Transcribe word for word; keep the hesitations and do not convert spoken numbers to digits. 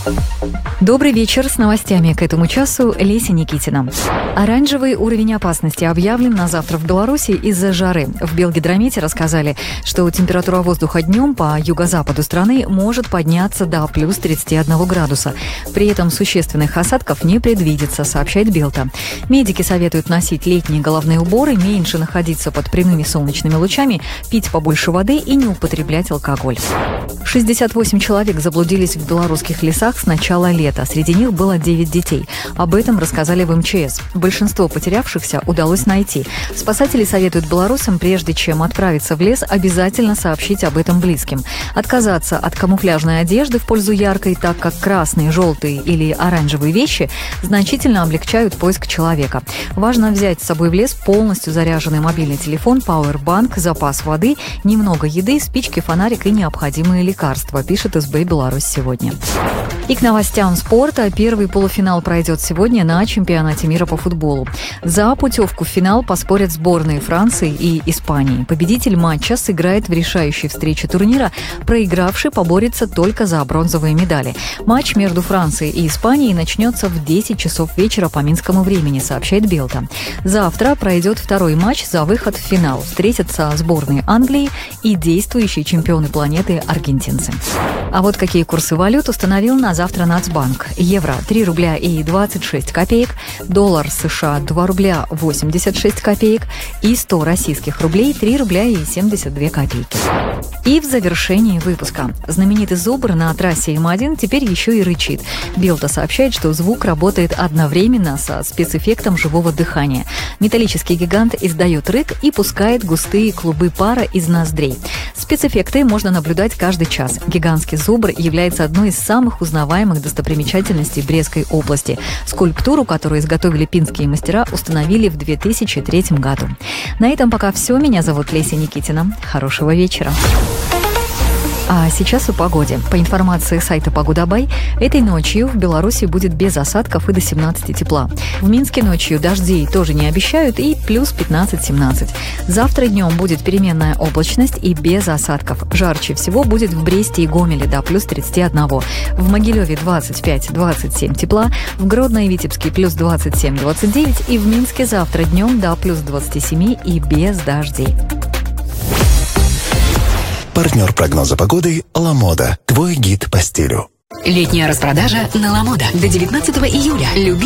Добрый вечер. С новостями к этому часу Леся Никитина. Оранжевый уровень опасности объявлен на завтра в Беларуси из-за жары. В Белгидромете рассказали, что температура воздуха днем по юго-западу страны может подняться до плюс тридцати одного градуса. При этом существенных осадков не предвидится, сообщает Белта. Медики советуют носить летние головные уборы, меньше находиться под прямыми солнечными лучами, пить побольше воды и не употреблять алкоголь. шестьдесят восемь человек заблудились в белорусских лесах с начала лета. Среди них было девять детей. Об этом рассказали в эм че эс. Большинство потерявшихся удалось найти. Спасатели советуют белорусам, прежде чем отправиться в лес, обязательно сообщить об этом близким. Отказаться от камуфляжной одежды в пользу яркой, так как красные, желтые или оранжевые вещи значительно облегчают поиск человека. Важно взять с собой в лес полностью заряженный мобильный телефон, пауэрбанк, запас воды, немного еды, спички, фонарик и необходимые лекарства, пишет эс бэ Беларусь сегодня. И к новостям спорта. Первый полуфинал пройдет сегодня на чемпионате мира по футболу. За путевку в финал поспорят сборные Франции и Испании. Победитель матча сыграет в решающей встрече турнира, проигравший поборется только за бронзовые медали. Матч между Францией и Испанией начнется в десять часов вечера по минскому времени, сообщает Белта. Завтра пройдет второй матч за выход в финал. Встретятся сборные Англии и действующие чемпионы планеты аргентинцы. А вот какие курсы валют установил на завтра Нацбанк. Евро – три рубля и двадцать шесть копеек, доллар США – два рубля восемьдесят шесть копеек и сто российских рублей – три рубля и семьдесят две копейки. И в завершении выпуска. Знаменитый зубр на трассе эм один теперь еще и рычит. Белта сообщает, что звук работает одновременно со спецэффектом живого дыхания. Металлический гигант издает рык и пускает густые клубы пара из ноздрей. Спецэффекты можно наблюдать каждый час. Гигантский зубр является одной из самых узнаваемых достопримечательностей Брестской области. Скульптуру, которую изготовили пинские мастера, установили в две тысячи третьем году. На этом пока все. Меня зовут Леся Никитина. Хорошего вечера. А сейчас о погоде. По информации сайта Погодабай, этой ночью в Беларуси будет без осадков и до семнадцати тепла. В Минске ночью дождей тоже не обещают и плюс пятнадцать-семнадцать. Завтра днем будет переменная облачность и без осадков. Жарче всего будет в Бресте и Гомеле до плюс тридцати одного. В Могилеве двадцать пять - двадцать семь тепла, в Гродно и Витебске плюс двадцать семь - двадцать девять и в Минске завтра днем до плюс двадцати семи и без дождей. Партнер прогноза погоды «Ламода». Твой гид по стилю. Летняя распродажа на Ламода. До девятнадцатого июля. Люби